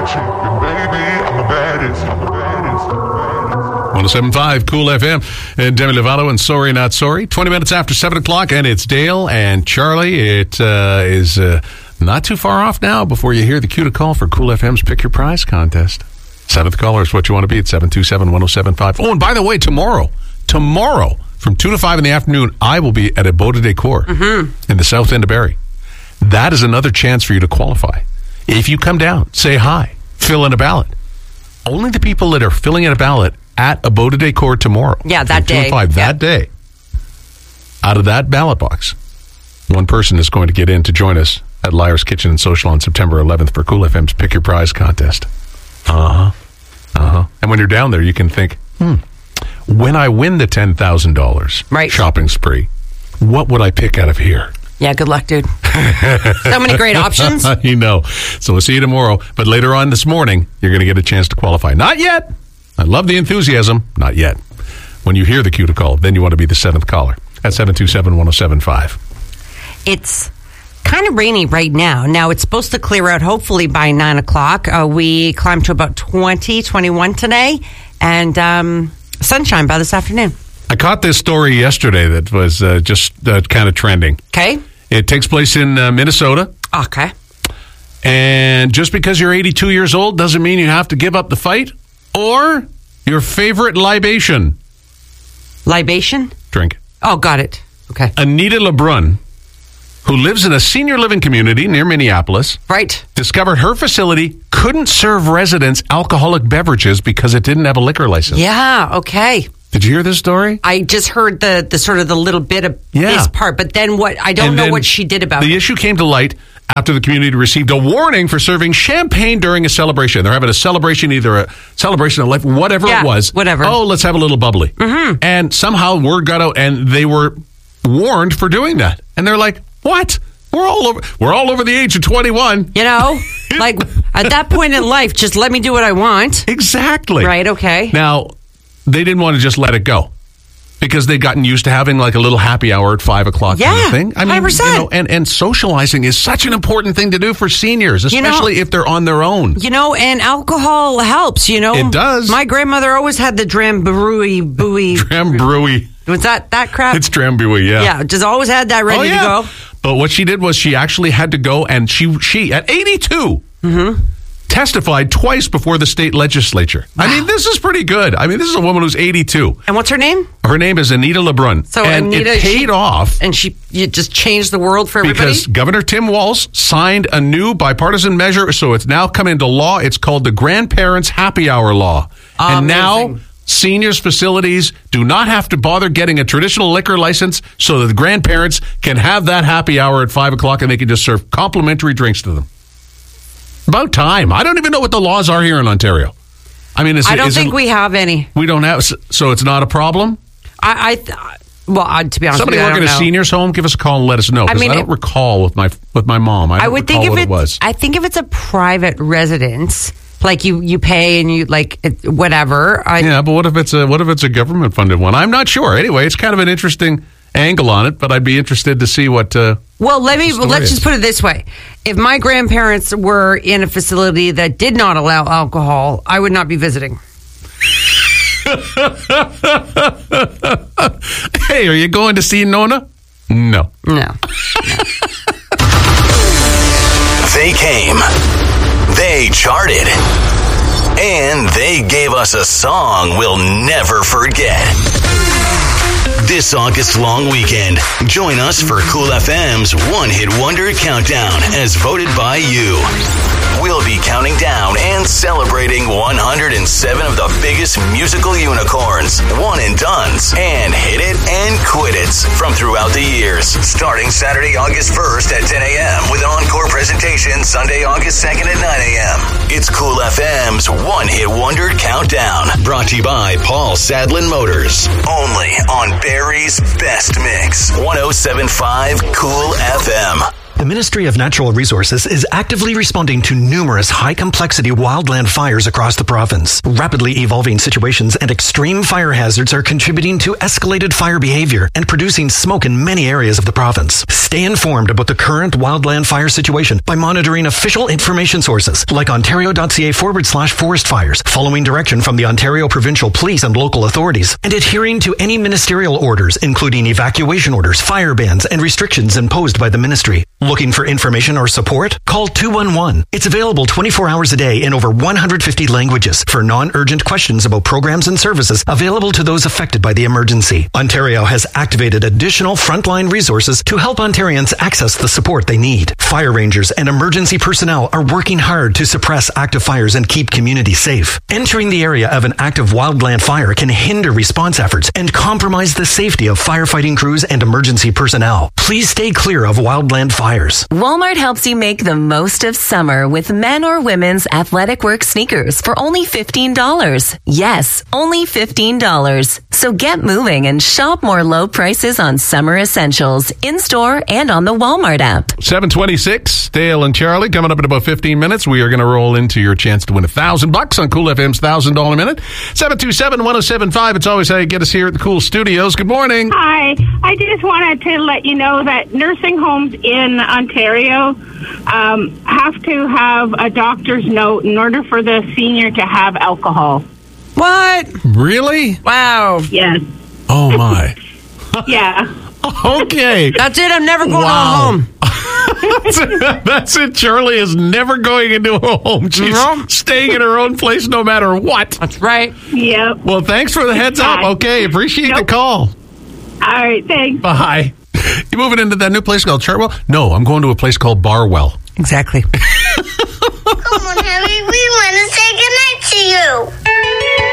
107.5 Cool FM and Demi Lovato and Sorry Not Sorry. 20 minutes after 7 o'clock, and it's Dale and Charlie. It is not too far off now before you hear the cue to call for Cool FM's Pick Your Prize contest. Seventh caller is what you want to be at 727-1075. Oh, and by the way, tomorrow, from 2 to 5 in the afternoon, I will be at a Beau de Decor in the south end of Barrie. That is another chance for you to qualify. If you come down, say hi, fill in a ballot. Only the people that are filling in a ballot at a Beau de Decor tomorrow. Yeah, that day. That day. Out of that ballot box, one person is going to get in to join us at Lyre's Kitchen and Social on September 11th for Cool FM's Pick Your Prize contest. And when you're down there, you can think, when I win the $10,000 shopping spree, what would I pick out of here? Yeah, good luck, dude. So many great options. You know. So we'll see you tomorrow. But later on this morning, you're going to get a chance to qualify. Not yet. I love the enthusiasm. Not yet. When you hear the cue to call, then you want to be the seventh caller at 727-1075. It's kind of rainy right now. Now, it's supposed to clear out hopefully by 9 o'clock. We climbed to about 21 today. And sunshine by this afternoon. I caught this story yesterday that was just kind of trending. Okay. It takes place in Minnesota. Okay. And just because you're 82 years old doesn't mean you have to give up the fight or your favorite libation. Libation? Drink. Oh, got it. Okay. Anita Lebrun, who lives in a senior living community near Minneapolis, discovered her facility couldn't serve residents alcoholic beverages because it didn't have a liquor license. Yeah, okay. Did you hear this story? I just heard the sort of the little bit of this part, but then I don't know what she did about it. The issue came to light after the community received a warning for serving champagne during a celebration. They're having a celebration, either a celebration of life, whatever it was. Whatever. Oh, let's have a little bubbly. Mm-hmm. And somehow word got out, and they were warned for doing that. And they're like, what? We're all over the age of 21. You know, like at that point in life, just let me do what I want. Exactly. Right, okay. Now, they didn't want to just let it go because they'd gotten used to having like a little happy hour at 5 o'clock kind of thing. I mean, 100%. You know, and socializing is such an important thing to do for seniors, especially if they're on their own. You know, and alcohol helps, you know. It does. My grandmother always had the Drambuie. Drambuie. Was that crap? It's Drambuie, yeah. Yeah, just always had that ready to go. But what she did was she actually had to go, and she at 82, testified twice before the state legislature. Wow. I mean, this is pretty good. I mean, this is a woman who's 82. And what's her name? Her name is Anita Lebrun. So and Anita, it paid off. And you just changed the world for everybody? Because Governor Tim Walz signed a new bipartisan measure, so it's now come into law. It's called the Grandparents' Happy Hour Law. And now seniors' facilities do not have to bother getting a traditional liquor license so that the grandparents can have that happy hour at 5 o'clock and they can just serve complimentary drinks to them. About time. I don't even know what the laws are here in Ontario. I mean, I don't think we have any. We don't have, so it's not a problem? To be honest, somebody working at a senior's home, give us a call and let us know. Because I don't recall with my mom. I would think what it was. I think if it's a private residence, like you pay and you like whatever. Yeah, but what if it's a government funded one? I'm not sure. Anyway, it's kind of an interesting angle on it, but I'd be interested to see what. Let's just put it this way: if my grandparents were in a facility that did not allow alcohol, I would not be visiting. Hey, are you going to see Nona? No. They came. They charted. And they gave us a song we'll never forget. This August long weekend, join us for Cool FM's One Hit Wonder Countdown as voted by you. We'll be counting down and celebrating 107 of the biggest musical unicorns, one and dones, and hit it and quit it's from throughout the years. Starting Saturday, August 1st at 10 a.m. with an encore presentation Sunday, August 2nd at 9 a.m. It's Cool FM's One Hit Wonder Countdown. Brought to you by Paul Sadlin Motors. Only on Barrie's Best Mix. 107.5 Cool FM. The Ministry of Natural Resources is actively responding to numerous high-complexity wildland fires across the province. Rapidly evolving situations and extreme fire hazards are contributing to escalated fire behavior and producing smoke in many areas of the province. Stay informed about the current wildland fire situation by monitoring official information sources like ontario.ca/forest fires, following direction from the Ontario Provincial Police and local authorities, and adhering to any ministerial orders, including evacuation orders, fire bans, and restrictions imposed by the ministry. Looking for information or support? Call 211. It's available 24 hours a day in over 150 languages for non-urgent questions about programs and services available to those affected by the emergency. Ontario has activated additional frontline resources to help Ontarians access the support they need. Fire rangers and emergency personnel are working hard to suppress active fires and keep communities safe. Entering the area of an active wildland fire can hinder response efforts and compromise the safety of firefighting crews and emergency personnel. Please stay clear of wildland fires. Walmart helps you make the most of summer with men or women's athletic work sneakers for only $15. Yes, only $15. So get moving and shop more low prices on summer essentials in-store and on the Walmart app. 7:26, Dale and Charlie coming up in about 15 minutes. We are going to roll into your chance to win $1,000 on Cool FM's $1,000 Minute. 727-1075. It's always how you get us here at the Cool Studios. Good morning. Hi. I just wanted to let you know that nursing homes in Ontario have to have a doctor's note in order for the senior to have alcohol. What? Really? Wow. Yes. Oh, my. Yeah. Okay. That's it. I'm never going Wow. home. That's it. Charlie is never going into a home. She's staying in her own place no matter what. That's right. Yep. Well, thanks for the heads up. Okay, appreciate the call. All right. Thanks. Bye. You moving into that new place called Chartwell? No, I'm going to a place called Barwell. Exactly. Come on, Harry. We want to say goodnight to you.